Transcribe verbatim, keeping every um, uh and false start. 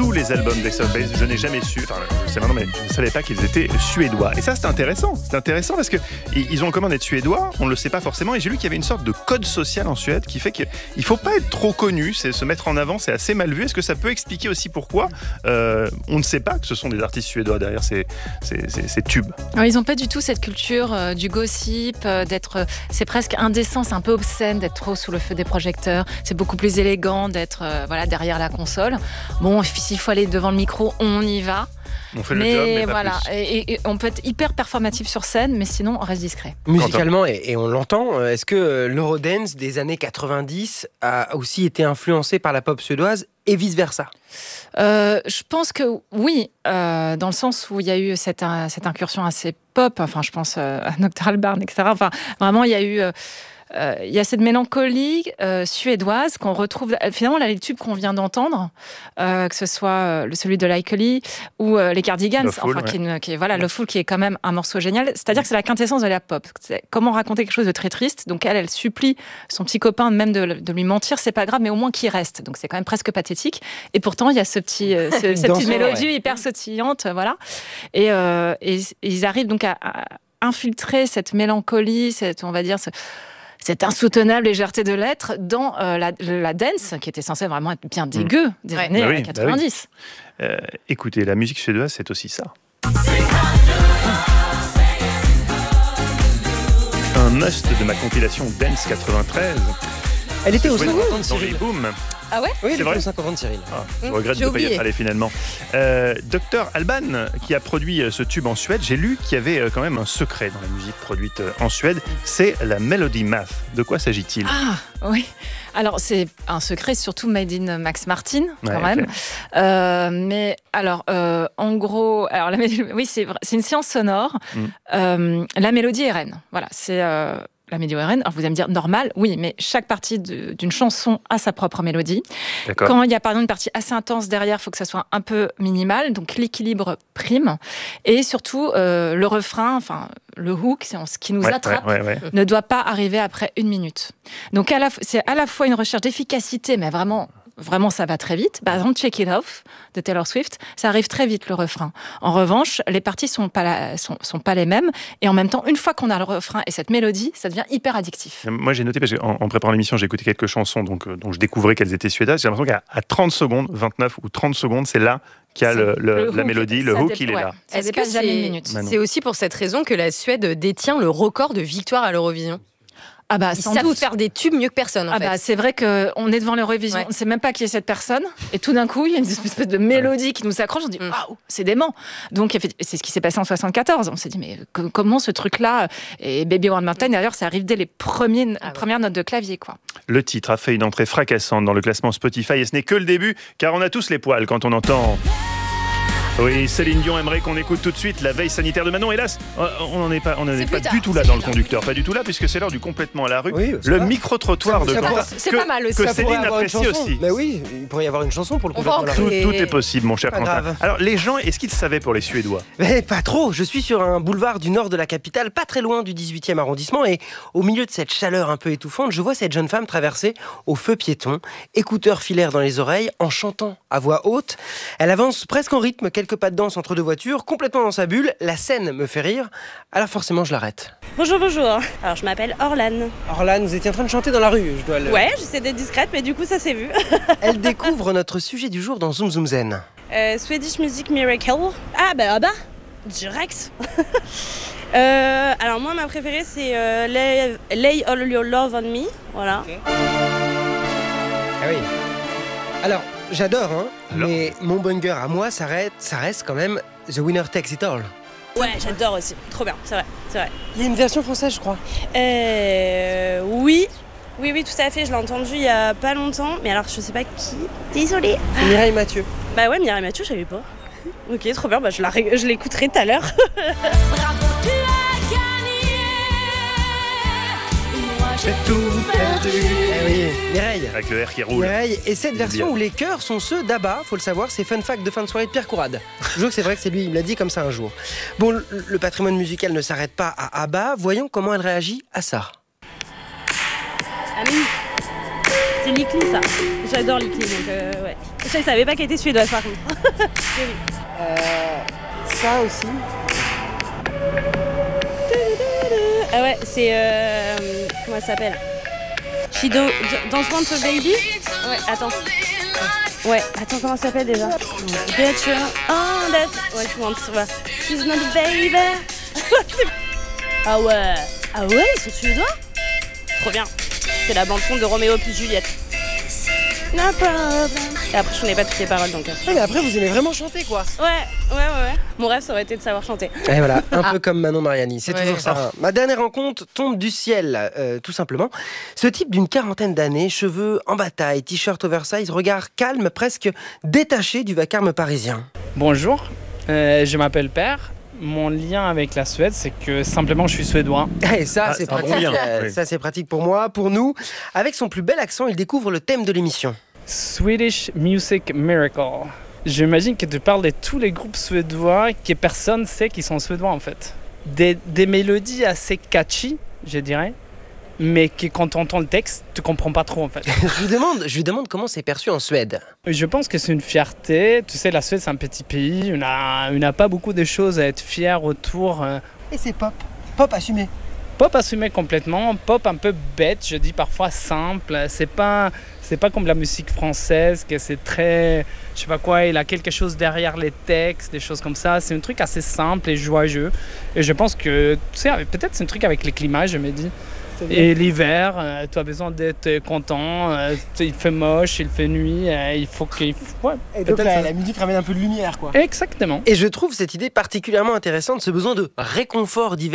tous les albums d'Ace of Base. Je n'ai jamais su, enfin je sais maintenant, mais je ne savais pas qu'ils étaient suédois. Et ça c'est intéressant, c'est intéressant parce qu'ils ont en commun d'être suédois, on ne le sait pas forcément. Et j'ai lu qu'il y avait une sorte de code social en Suède qui fait qu'il ne faut pas être trop connu, c'est se mettre en avant, c'est assez mal vu. Est-ce que ça peut expliquer aussi pourquoi euh, on ne sait pas que ce sont des artistes suédois derrière ces, ces, ces, ces tubes? Alors, ils n'ont pas du tout cette culture euh, du gossip, euh, d'être, euh, c'est presque indécent, c'est un peu obscène d'être trop sous le feu des projecteurs. C'est beaucoup plus élégant d'être euh, voilà, derrière la console. Bon, s'il faut aller devant le micro, on y va. On fait mais le job, mais pas voilà, plus. et, et on peut être hyper performatif sur scène, mais sinon on reste discret. Musicalement, et, et on l'entend, est-ce que l'Eurodance des années quatre-vingt-dix a aussi été influencé par la pop suédoise et vice-versa? euh, Je pense que oui, euh, dans le sens où il y a eu cette, euh, cette incursion assez pop, enfin je pense euh, à Noctar Albarn, et cetera. Enfin, vraiment, il y a eu... Euh, Euh, il y a cette mélancolie euh, suédoise qu'on retrouve finalement là, les tubes qu'on vient d'entendre, euh, que ce soit euh, celui de Likely ou euh, les Cardigans, Loveful, enfin, ouais. qui, est une, qui est voilà, Loveful, qui est quand même un morceau génial. C'est-à-dire que c'est la quintessence de la pop. C'est comment raconter quelque chose de très triste. Donc elle, elle supplie son petit copain même de, de lui mentir, c'est pas grave, mais au moins qu'il reste. Donc c'est quand même presque pathétique. Et pourtant il y a ce petit, euh, ce, cette petite mélodie ouais. hyper sautillante, voilà. Et, euh, et, et ils arrivent donc à, à infiltrer cette mélancolie, cette, on va dire. Ce, cette insoutenable légèreté de l'être dans euh, la, la dance, qui était censée vraiment être bien dégueu mmh. des ouais. années bah oui, quatre-vingt-dix. Bah oui. euh, écoutez, la musique suédoise, c'est aussi ça. Un must de ma compilation Dance quatre-vingt-treize. Elle était au cinquante dans les booms. Ah ouais? Oui, c'est vrai. au cinquante, Cyril. Ah, je mmh, regrette de ne pas y être allé finalement. Euh, Docteur Alban, qui a produit ce tube en Suède, j'ai lu qu'il y avait quand même un secret dans la musique produite en Suède, c'est la melody math. De quoi s'agit-il? Ah oui. Alors c'est un secret surtout made in Max Martin quand ouais, même. Okay. Euh, mais alors euh, en gros, alors la mélodie, oui c'est c'est une science sonore. Mmh. Euh, la mélodie est reine. Voilà, c'est euh, la mélodie est reine. Alors vous allez me dire normal, oui, mais chaque partie de, d'une chanson a sa propre mélodie. D'accord. Quand il y a par exemple une partie assez intense derrière, il faut que ça soit un peu minimal, donc l'équilibre prime. Et surtout, euh, le refrain, enfin le hook, c'est ce qui nous ouais, attrape, ouais, ouais, ouais. ne doit pas arriver après une minute. Donc à la, c'est à la fois une recherche d'efficacité, mais vraiment... Vraiment, ça va très vite. Par exemple, Shake It Off de Taylor Swift, ça arrive très vite, le refrain. En revanche, les parties sont pas, la, sont, sont pas les mêmes. Et en même temps, une fois qu'on a le refrain et cette mélodie, ça devient hyper addictif. Moi, j'ai noté, parce qu'en en préparant l'émission, j'ai écouté quelques chansons, donc, euh, donc je découvrais qu'elles étaient suédoises. J'ai l'impression qu'à trente secondes, vingt-neuf ou trente secondes, c'est là qu'il y a le, le, le la hook, mélodie, le hook, il est ouais. là. Est-ce que c'est, une minute. c'est aussi pour cette raison que la Suède détient le record de victoires à l'Eurovision? Ah bah, Ils sans savent doute. faire des tubes mieux que personne, en ah fait. bah, c'est vrai qu'on est devant l'Eurovision, ouais. on ne sait même pas qui est cette personne, et tout d'un coup, il y a une espèce de mélodie qui nous accroche, on dit « Waouh, c'est dément !» Donc, c'est ce qui s'est passé en soixante-quatorze. On s'est dit « Mais comment ce truc-là ?» Et Baby One More Time, d'ailleurs, ça arrive dès les premiers, ah ouais. premières notes de clavier, quoi. Le titre a fait une entrée fracassante dans le classement Spotify, et ce n'est que le début, car on a tous les poils quand on entend... Oui, Céline Dion aimerait qu'on écoute tout de suite La veille sanitaire de Manon. Hélas, on n'en est pas, on n'en est pas tard, du tout là dans le conducteur, pas du tout là, puisque c'est l'heure du complètement à la rue. Oui, le micro-trottoir de Quentin. C'est pas mal aussi. Que Céline apprécie aussi. Mais oui, il pourrait y avoir une chanson pour le complètement à la rue. Tout, tout est possible, mon cher Quentin. Alors, les gens, est-ce qu'ils savaient pour les Suédois? Mais pas trop. Je suis sur un boulevard du nord de la capitale, pas très loin du dix-huitième arrondissement, et au milieu de cette chaleur un peu étouffante, je vois cette jeune femme traverser au feu piéton, écouteurs filaires dans les oreilles, en chantant à voix haute. Elle avance presque en rythme, quelques pas de danse entre deux voiture, complètement dans sa bulle. La scène me fait rire, alors forcément je l'arrête. Bonjour, bonjour. Alors je m'appelle Orlan. Orlan, vous étiez en train de chanter dans la rue, je dois le... Ouais, j'essaie d'être discrète, mais du coup ça s'est vu. Elle découvre notre sujet du jour dans Zoom Zoom Zen. Euh, Swedish Music Miracle. Ah bah là-bas, direct. euh, alors moi ma préférée c'est euh, Lay, Lay All Your Love on Me, voilà. Okay. Ah oui. Alors, j'adore, hein, Alors. mais mon banger à moi, ça reste, ça reste quand même The Winner Takes It All. Ouais, j'adore aussi. Trop bien, c'est vrai, c'est vrai. Il y a une version française, je crois. Euh... Oui. Oui, oui, tout à fait. Je l'ai entendu il y a pas longtemps. Mais alors, je sais pas qui. Désolée. Mireille Mathieu. Bah ouais, Mireille Mathieu, je savais pas. Ok, trop bien. Bah, je, la ré... je l'écouterai tout à l'heure. Bravo, tu as gagné. Moi, j'ai tout perdu. Eh oui, Mireille. Avec le R qui roule. Mireille. Et cette version où les chœurs sont ceux d'Abba, faut le savoir, c'est fun fact de fin de soirée de Pierre Courade. Je jure que c'est vrai que c'est lui, il me l'a dit comme ça un jour. Bon, le, le patrimoine musical ne s'arrête pas à Abba. Voyons comment elle réagit à ça. Ah oui, c'est Likely ça. J'adore Likely, donc euh, ouais. Je ne savais pas qu'elle était suédoise par contre. Euh, ça aussi. Ah ouais, c'est... Euh, comment elle s'appelle? She don't, don't want a baby? Ouais, attends. Ouais, attends, comment ça s'appelle déjà? Bitch, oh, that... Ouais, she wants... Ouais. She's not a baby. Ah ouais. Ah ouais, ils sont suédois? Trop bien. C'est la bande-son de Roméo plus Juliette. No problem. Et après, je connais pas toutes les paroles donc. Ouais, mais après, vous aimez vraiment chanter, quoi. Ouais, ouais, ouais, ouais. Mon rêve, ça aurait été de savoir chanter. Et voilà, un peu comme Manon Mariani, c'est Ouais. toujours ça. hein. Ma dernière rencontre tombe du ciel, euh, tout simplement. Ce type d'une quarantaine d'années, cheveux en bataille, t-shirt oversize, regard calme, presque détaché du vacarme parisien. Bonjour, euh, je m'appelle Père. Mon lien avec la Suède, c'est que simplement je suis suédois. Et ça, Ah, c'est c'est un bon pratique. lien, euh, oui. Ça, c'est pratique pour moi, pour nous. Avec son plus bel accent, il découvre le thème de l'émission. Swedish Music Miracle. J'imagine que tu parles de tous les groupes suédois que personne sait qu'ils sont suédois en fait. Des, des mélodies assez catchy, je dirais, mais que quand tu entends le texte, tu comprends pas trop en fait. je, lui demande, je lui demande comment c'est perçu en Suède. Je pense que c'est une fierté. Tu sais, la Suède, c'est un petit pays. On n'a on a pas beaucoup de choses à être fiers autour. euh, Et c'est pop, pop assumé. Pop assumé complètement, pop un peu bête, je dis parfois simple. C'est pas, c'est pas comme la musique française, que c'est très, je sais pas quoi, il a quelque chose derrière les textes, des choses comme ça. C'est un truc assez simple et joyeux. Et je pense que, tu sais, peut-être c'est un truc avec les climats, je me dis. Et l'hiver, euh, tu as besoin d'être content. euh, il fait moche, il fait nuit, euh, il faut qu'il. Ouais, Et donc peut-être la, ça- la musique ramène un peu de lumière, quoi. Exactement. Et je trouve cette idée particulièrement intéressante, ce besoin de réconfort d'hiver.